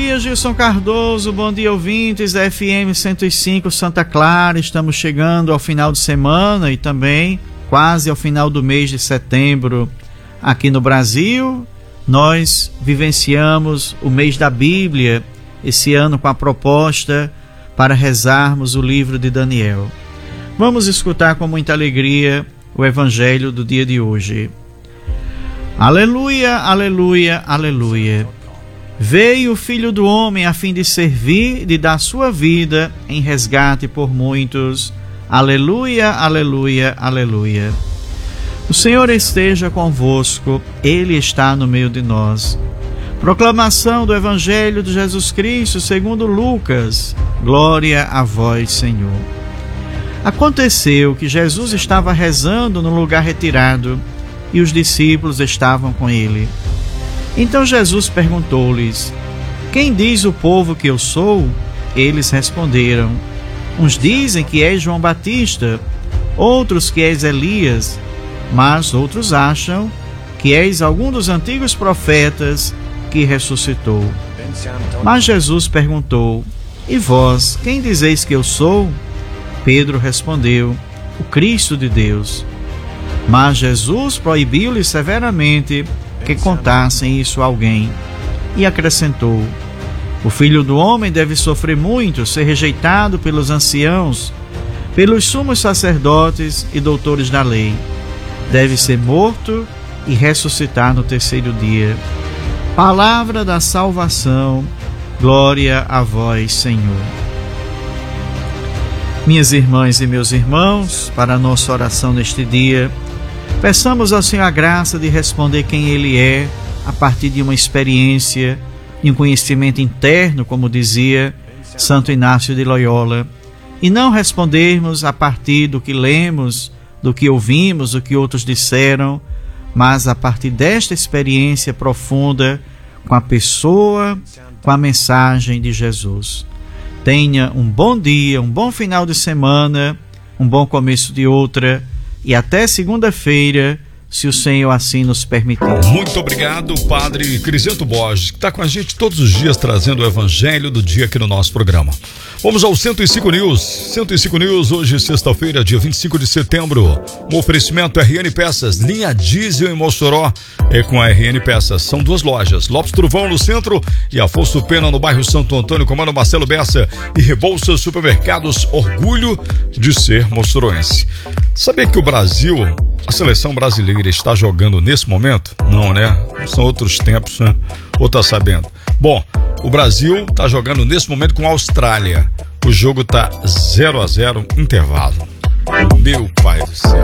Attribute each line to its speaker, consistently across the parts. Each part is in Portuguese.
Speaker 1: dia, Gilson Cardoso. Bom dia, ouvintes da FM 105 Santa Clara. Estamos chegando ao final de semana e também quase ao final do mês de setembro. Aqui no Brasil, nós vivenciamos o mês da Bíblia, esse ano com a proposta para rezarmos o livro de Daniel. Vamos escutar com muita alegria o evangelho do dia de hoje. Aleluia, aleluia, aleluia. Veio o Filho do Homem a fim de servir e de dar sua vida em resgate por muitos. Aleluia, aleluia, aleluia. O Senhor esteja convosco, Ele está no meio de nós. Proclamação do Evangelho de Jesus Cristo segundo Lucas. Glória a vós, Senhor. Aconteceu que Jesus estava rezando num lugar retirado e os discípulos estavam com ele. Então Jesus perguntou-lhes: Quem diz o povo que eu sou? Eles responderam: Uns dizem que és João Batista, outros que és Elias, mas outros acham que és algum dos antigos profetas que ressuscitou. Mas Jesus perguntou: E vós, quem dizeis que eu sou? Pedro respondeu: O Cristo de Deus. Mas Jesus proibiu-lhes severamente que contassem isso a alguém e acrescentou: O Filho do Homem deve sofrer muito, ser rejeitado pelos anciãos, pelos sumos sacerdotes e doutores da lei. Deve ser morto e ressuscitar no terceiro dia. Palavra da salvação, glória a vós, Senhor. Minhas irmãs e meus irmãos, para a nossa oração neste dia, peçamos ao Senhor a graça de responder quem Ele é a partir de uma experiência, de um conhecimento interno, como dizia Santo Inácio de Loyola, e não respondermos a partir do que lemos, do que ouvimos, do que outros disseram, mas a partir desta experiência profunda com a pessoa, com a mensagem de Jesus. Tenha um bom dia, um bom final de semana, um bom começo de outra e até segunda-feira, se o Senhor assim nos permitir.
Speaker 2: Muito obrigado, Padre Crisento Borges, que está com a gente todos os dias trazendo o evangelho do dia aqui no nosso programa. Vamos ao 105 News. 105 News, hoje sexta-feira, dia 25 de setembro. Um oferecimento RN Peças, linha diesel em Mossoró. É com a RN Peças. São duas lojas, Lopes Truvão no centro e Afonso Pena no bairro Santo Antônio, comando Marcelo Bessa. E Rebouças Supermercados, orgulho de ser moçoroense. Sabia que o Brasil, a seleção brasileira está jogando nesse momento? Não, né? São outros tempos, né? Ou tá sabendo? Bom, o Brasil está jogando nesse momento com a Austrália. O jogo tá 0-0, intervalo. Meu pai do céu.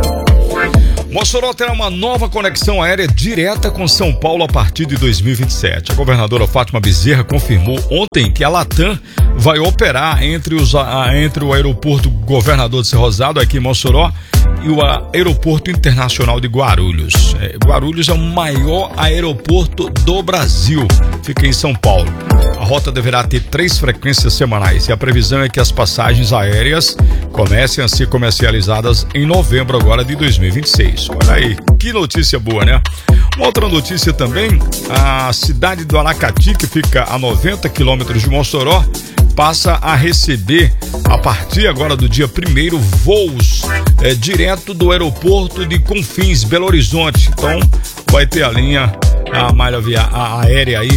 Speaker 2: Mossoró terá uma nova conexão aérea direta com São Paulo a partir de 2027. A governadora Fátima Bezerra confirmou ontem que a Latam vai operar entre o aeroporto Governador de Cerrosado, aqui em Mossoró, e o aeroporto internacional de Guarulhos. Guarulhos é o maior aeroporto do Brasil, fica em São Paulo. A rota deverá ter 3 frequências semanais e a previsão é que as passagens aéreas comecem a ser comercializadas em novembro agora de 2026. Olha aí, que notícia boa, né? Uma outra notícia também, a cidade do Aracati, que fica a 90 quilômetros de Mossoró, passa a receber, a partir agora do dia 1º, voos direto do aeroporto de Confins, Belo Horizonte. Então, vai ter a linha, a malha aérea aí,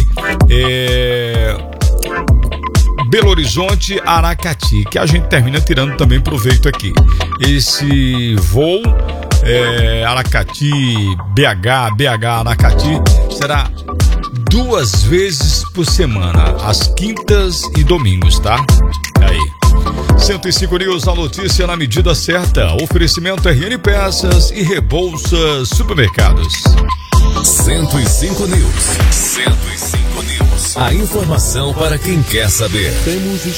Speaker 2: Belo Horizonte, Aracati, que a gente termina tirando também proveito aqui. Esse voo, Aracati, BH, Aracati, será 2 vezes por semana, às quintas e domingos, tá? Aí. 105 News, a notícia na medida certa. Oferecimento RN Peças e Rebouças Supermercados.
Speaker 3: 105 News. 105 News. A informação para quem quer saber.